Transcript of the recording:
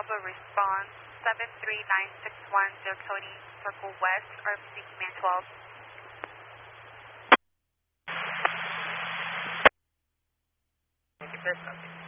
Bravo response 73961 Jocony Circle West, RFC Command 12. Thank you, sir.